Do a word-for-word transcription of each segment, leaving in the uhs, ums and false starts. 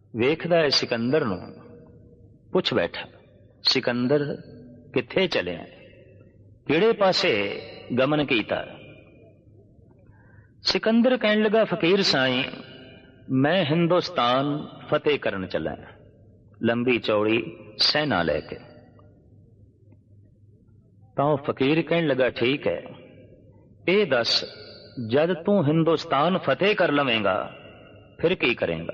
ਵੇਖਦਾ ਹੈ ਸਿਕੰਦਰ ਨੂੰ, ਪੁੱਛ ਬੈਠਾ, ਸਿਕੰਦਰ ਕਿੱਥੇ ਚਲਿਆ, ਕਿਹੜੇ ਪਾਸੇ ਗਮਨ ਕੀਤਾ। ਸਿਕੰਦਰ ਕਹਿਣ ਲੱਗਾ, ਫਕੀਰ ਸਾਈਂ ਮੈਂ ਹਿੰਦੁਸਤਾਨ ਫਤਿਹ ਕਰਨ ਚੱਲਾ, ਲੰਬੀ ਚੌੜੀ ਸੈਨਾ ਲੈ ਕੇ। ਤਾਂ ਉਹ ਫਕੀਰ ਕਹਿਣ ਲੱਗਾ, ਠੀਕ ਹੈ, ਇਹ ਦੱਸ ਜਦ ਤੂੰ ਹਿੰਦੁਸਤਾਨ ਫਤਿਹ ਕਰ ਲਵੇਂਗਾ ਫਿਰ ਕੀ ਕਰੇਂਗਾ।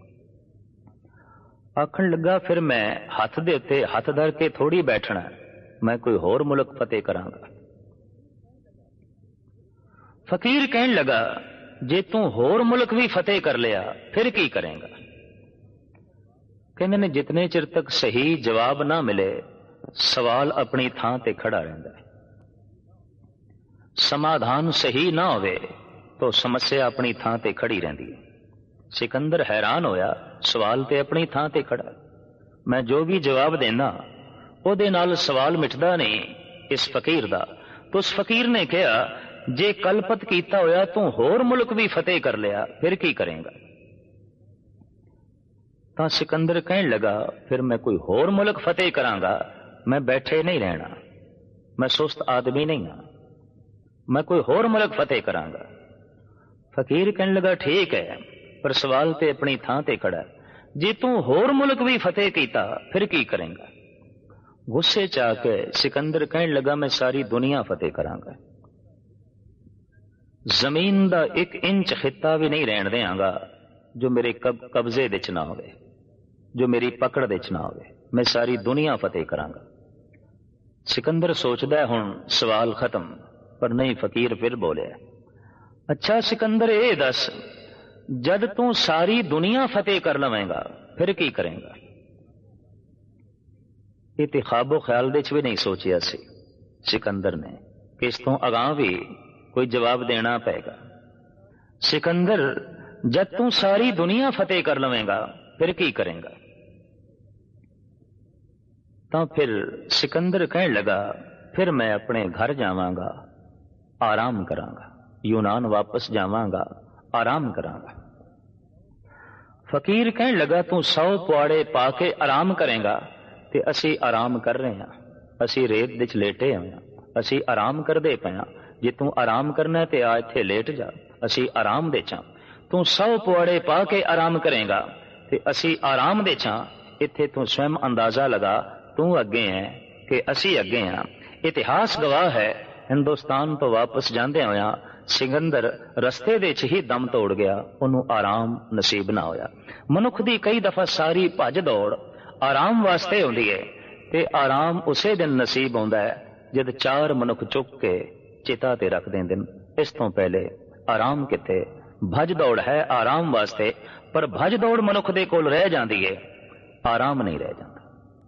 ਆਖਣ ਲੱਗਾ, ਫਿਰ ਮੈਂ ਹੱਥ ਦੇ ਉੱਤੇ ਹੱਥ ਧਰ ਕੇ ਥੋੜੀ ਬੈਠਣਾ, ਮੈਂ ਕੋਈ ਹੋਰ ਮੁਲਕ ਫਤਿਹ ਕਰਾਂਗਾ। ਫਕੀਰ ਕਹਿਣ ਲੱਗਾ, ਜੇ ਤੂੰ ਹੋਰ ਮੁਲਕ ਵੀ ਫਤਿਹ ਕਰ ਲਿਆ ਫਿਰ ਕੀ ਕਰੇਂਗਾ। ਕਹਿੰਦੇ ਨੇ ਜਿਤਨੇ ਚਿਰ ਤੱਕ ਸਹੀ ਜਵਾਬ ਨਾ ਮਿਲੇ ਸਵਾਲ ਆਪਣੀ ਥਾਂ ਤੇ ਖੜਾ ਰਹਿੰਦਾ ਹੈ, ਸਮਾਧਾਨ ਸਹੀ ਨਾ ਹੋਵੇ ਤਾਂ ਸਮੱਸਿਆ ਆਪਣੀ ਥਾਂ ਤੇ ਖੜੀ ਰਹਿੰਦੀ ਹੈ। ਸਿਕੰਦਰ ਹੈਰਾਨ ਹੋਇਆ, ਸਵਾਲ ਤੇ ਆਪਣੀ ਥਾਂ ਤੇ ਖੜਾ, ਮੈਂ ਜੋ ਵੀ ਜਵਾਬ ਦੇਣਾ ਉਹਦੇ ਨਾਲ ਸਵਾਲ ਮਿਟਦਾ ਨਹੀਂ ਇਸ ਫਕੀਰ ਦਾ। ਤਾਂ ਉਸ ਫਕੀਰ ਨੇ ਕਿਹਾ, ਜੇ ਕਲਪਤ ਕੀਤਾ ਹੋਇਆ ਤੂੰ ਹੋਰ ਮੁਲਕ ਵੀ ਫਤਿਹ ਕਰ ਲਿਆ ਫਿਰ ਕੀ ਕਰੇਂਗਾ। ਤਾਂ ਸਿਕੰਦਰ ਕਹਿਣ ਲੱਗਾ, ਫਿਰ ਮੈਂ ਕੋਈ ਹੋਰ ਮੁਲਕ ਫਤਿਹ ਕਰਾਂਗਾ, ਮੈਂ ਬੈਠੇ ਨਹੀਂ ਰਹਿਣਾ, ਮੈਂ ਸੁਸਤ ਆਦਮੀ ਨਹੀਂ ਹਾਂ, ਮੈਂ ਕੋਈ ਹੋਰ ਮੁਲਕ ਫਤਿਹ ਕਰਾਂਗਾ। ਫਕੀਰ ਕਹਿਣ ਲੱਗਾ, ਠੀਕ ਹੈ, ਪਰ ਸਵਾਲ ਤੇ ਆਪਣੀ ਥਾਂ ਤੇ ਖੜਾ, ਜੇ ਤੂੰ ਹੋਰ ਮੁਲਕ ਵੀ ਫਤਿਹ ਕੀਤਾ ਫਿਰ ਕੀ ਕਰੇਂਗਾ। ਗੁੱਸੇ ਚ ਆ ਕੇ ਸਿਕੰਦਰ ਕਹਿਣ ਲੱਗਾ, ਮੈਂ ਸਾਰੀ ਦੁਨੀਆ ਫਤਿਹ ਕਰਾਂਗਾ, ਜ਼ਮੀਨ ਦਾ ਇੱਕ ਇੰਚ ਖਿੱਤਾ ਵੀ ਨਹੀਂ ਰਹਿਣ ਦਿਆਂਗਾ ਜੋ ਮੇਰੇ ਕਬਜ਼ੇ ਵਿੱਚ ਨਾ ਹੋਵੇ, ਜੋ ਮੇਰੀ ਪਕੜ ਵਿੱਚ ਨਾ ਹੋਵੇ, ਮੈਂ ਸਾਰੀ ਦੁਨੀਆ ਫਤਿਹ ਕਰਾਂਗਾ। ਸਿਕੰਦਰ ਸੋਚਦਾ ਹੁਣ ਸਵਾਲ ਖਤਮ, ਪਰ ਨਹੀਂ, ਫਕੀਰ ਫਿਰ ਬੋਲਿਆ, ਅੱਛਾ ਸਿਕੰਦਰ ਇਹ ਦੱਸ ਜਦ ਤੂੰ ਸਾਰੀ ਦੁਨੀਆ ਫਤਿਹ ਕਰ ਲਵੇਂਗਾ ਫਿਰ ਕੀ ਕਰੇਂਗਾ। ਇਹ ਤੇ ਖਾਬੋ ਖਿਆਲ ਦੇ ਚ ਵੀ ਨਹੀਂ ਸੋਚਿਆ ਸੀ ਸਿਕੰਦਰ ਨੇ ਕਿ ਇਸ ਤੋਂ ਅਗਾਂਹ ਵੀ ਕੋਈ ਜਵਾਬ ਦੇਣਾ ਪਏਗਾ। ਸਿਕੰਦਰ ਜਦ ਤੂੰ ਸਾਰੀ ਦੁਨੀਆ ਫਤਿਹ ਕਰ ਲਵੇਂਗਾ ਫਿਰ ਕੀ ਕਰੇਂਗਾ। ਤਾਂ ਫਿਰ ਸਿਕੰਦਰ ਕਹਿਣ ਲੱਗਾ, ਫਿਰ ਮੈਂ ਆਪਣੇ ਘਰ ਜਾਵਾਂਗਾ, ਆਰਾਮ ਕਰਾਂਗਾ, ਯੂਨਾਨ ਵਾਪਸ ਜਾਵਾਂਗਾ, ਆਰਾਮ ਕਰਾਂਗਾ। ਫਕੀਰ ਕਹਿਣ ਲੱਗਾ, ਤੂੰ ਸੌ ਪੁਆੜੇ ਪਾ ਕੇ ਆਰਾਮ ਕਰੇਂਗਾ ਤੇ ਅਸੀਂ ਆਰਾਮ ਕਰ ਰਹੇ ਹਾਂ, ਅਸੀਂ ਰੇਤ ਵਿੱਚ ਲੇਟੇ ਹੋਏ ਹਾਂ, ਅਸੀਂ ਆਰਾਮ ਕਰਦੇ ਪਏ ਹਾਂ, ਜੇ ਤੂੰ ਆਰਾਮ ਕਰਨਾ ਤੇ ਆ ਇੱਥੇ ਲੇਟ ਜਾ, ਅਸੀਂ ਆਰਾਮ ਦੇ ਚਾਂ। ਤੂੰ ਸੌ ਪੁਆੜੇ ਪਾ ਕੇ ਆਰਾਮ ਕਰੇਂਗਾ ਤੇ ਅਸੀਂ ਆਰਾਮ ਦੇ ਚਾਂ, ਇੱਥੇ ਤੂੰ ਸਵੈਮ ਅੰਦਾਜ਼ਾ ਲਗਾ, ਤੂੰ ਅੱਗੇ ਹੈ ਕਿ ਅਸੀਂ ਅੱਗੇ ਹਾਂ। ਇਤਿਹਾਸ ਗਵਾਹ ਹੈ, ਹਿੰਦੁਸਤਾਨ ਤੋਂ ਵਾਪਸ ਜਾਂਦੇ ਹੋਇਆ ਸਿਕੰਦਰ ਰਸਤੇ ਦੇ ਵਿੱਚ ਹੀ ਦਮ ਤੋੜ ਗਿਆ, ਉਹਨੂੰ ਆਰਾਮ ਨਸੀਬ ਨਾ ਹੋਇਆ। ਮਨੁੱਖ ਦੀ ਕਈ ਦਫਾ ਸਾਰੀ ਭੱਜ ਦੌੜ ਆਰਾਮ ਵਾਸਤੇ ਹੁੰਦੀ ਹੈ ਤੇ ਆਰਾਮ ਉਸੇ ਦਿਨ ਨਸੀਬ ਆਉਂਦਾ ਹੈ ਜਦ ਚਾਰ ਮਨੁੱਖ ਚੁੱਕ ਕੇ ਚਿਤਾ ਤੇ ਰੱਖ ਦਿੰਦੇ ਨੇ। ਇਸ ਤੋਂ ਪਹਿਲੇ ਆਰਾਮ ਕਿੱਥੇ। ਭੱਜ ਦੌੜ ਹੈ ਆਰਾਮ ਵਾਸਤੇ, ਪਰ ਭੱਜ ਦੌੜ ਮਨੁੱਖ ਦੇ ਕੋਲ ਰਹਿ ਜਾਂਦੀ ਹੈ, ਆਰਾਮ ਨਹੀਂ ਰਹਿ ਜਾਂਦਾ।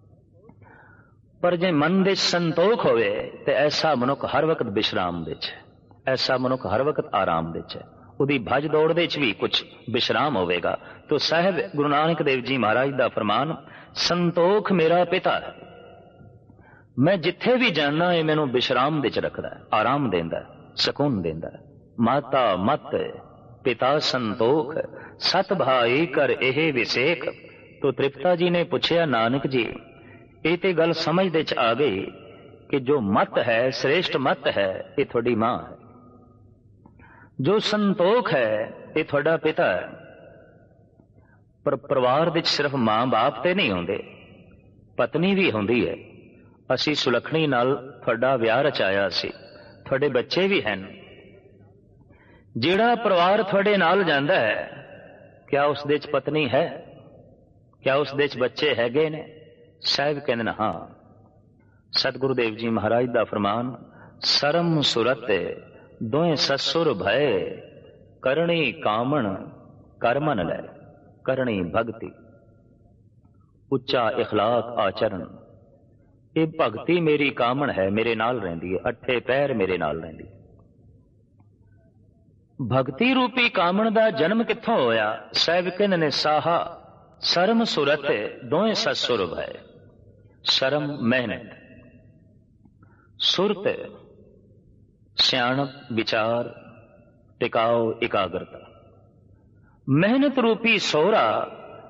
ਪਰ ਜੇ ਮਨ ਵਿੱਚ ਸੰਤੋਖ ਹੋਵੇ ਤੇ ਐਸਾ ਮਨੁੱਖ ਹਰ ਵਕਤ ਵਿਸ਼ਰਾਮ ਵਿੱਚ, ਐਸਾ ਮਨੁੱਖ ਹਰ ਵਕਤ ਆਰਾਮ ਵਿੱਚ ਹੈ, ਉਹਦੀ ਭੱਜ ਦੌੜ ਦੇ ਵਿੱਚ ਵੀ ਕੁਝ ਵਿਸ਼ਰਾਮ ਹੋਵੇਗਾ। ਤੋ ਸਾਹਿਬ ਗੁਰੂ ਨਾਨਕ ਦੇਵ ਜੀ ਮਹਾਰਾਜ ਦਾ ਫਰਮਾਨ, ਸੰਤੋਖ ਮੇਰਾ ਪਿਤਾ ਹੈ, ਮੈਂ ਜਿੱਥੇ ਵੀ ਜਾਣਾ ਇਹ ਮੈਨੂੰ ਵਿਸ਼ਰਾਮ ਵਿੱਚ ਰੱਖਦਾ, ਆਰਾਮ ਦਿੰਦਾ, ਸਕੂਨ ਦਿੰਦਾ। ਮਾਤਾ ਮਤ ਪਿਤਾ ਸੰਤੋਖ, ਸਤ ਭਾਈ ਕਰ ਇਹ ਵਿਸੇਖ। ਤੋ ਤ੍ਰਿਪਤਾ ਜੀ ਨੇ ਪੁੱਛਿਆ, ਨਾਨਕ ਜੀ ਇਹ ਤੇ ਗੱਲ ਸਮਝ ਦੇ ਚ ਆ ਗਈ ਕਿ ਜੋ ਮਤ ਹੈ, ਸ੍ਰੇਸ਼ਟ ਮਤ ਹੈ, ਇਹ ਤੁਹਾਡੀ ਮਾਂ ਹੈ, ਜੋ ਸੰਤੋਖ ਹੈ ਇਹ ਤੁਹਾਡਾ ਪਿਤਾ ਹੈ। ਪਰ ਪਰਿਵਾਰ ਵਿੱਚ ਸਿਰਫ ਮਾਂ ਬਾਪ ਤੇ ਨਹੀਂ ਹੁੰਦੇ, ਪਤਨੀ ਵੀ ਹੁੰਦੀ ਹੈ। ਅਸੀਂ ਸੁਲੱਖਣੀ ਨਾਲ ਤੁਹਾਡਾ ਵਿਆਹ ਰਚਾਇਆ ਸੀ, ਤੁਹਾਡੇ ਬੱਚੇ ਵੀ ਹਨ। ਜਿਹੜਾ ਪਰਿਵਾਰ ਤੁਹਾਡੇ ਨਾਲ ਜਾਂਦਾ ਹੈ, ਕਿਆ ਉਸ ਦੇ ਚ ਪਤਨੀ ਹੈ, ਕਿਆ ਉਸ ਦੇ ਚ ਬੱਚੇ ਹੈਗੇ ਨੇ? ਸਾਹਿਬ ਕਹਿੰਦੇ ਨੇ ਹਾਂ। ਸਤਿਗੁਰੂ ਦੇਵ ਜੀ ਮਹਾਰਾਜ ਦਾ ਫਰਮਾਨ, ਸਰਮ ਸੁਰਤ ਦੋਏ ਸਸੁਰ ਭਏ, ਕਰਣੀ ਕਾਮਣ ਕਰਮਨ ਲੈ, ਕਰਣੀ ਭਗਤੀ। ਉੱਚਾ ਇਖਲਾਕ ਆਚਰਨ, ਇਹ ਭਗਤੀ ਮੇਰੀ ਕਾਮਣ ਹੈ, ਮੇਰੇ ਨਾਲ ਰਹਿੰਦੀ ਹੈ, ਅੱਠੇ ਪੈਰ ਮੇਰੇ ਨਾਲ ਰਹਿੰਦੀ ਹੈ। ਭਗਤੀ ਰੂਪੀ ਕਾਮਣ ਦਾ ਜਨਮ ਕਿੱਥੋਂ ਹੋਇਆ? ਸਾਹਿਬ ਕਹਿੰਦੇ ਨੇ, ਸਾਹਾ ਸਰਮ ਸੁਰਤ ਦੋਏ ਸਸੁਰ ਭਏ। ਸ਼ਰਮ ਮਿਹਨਤ, ਸੁਰਤ ਸਿਆਣਪ ਵਿਚਾਰ, ਟਿਕਾਓ ਇਕਾਗਰਤਾ। ਮਿਹਨਤ ਰੂਪੀ ਸੋਹਰਾ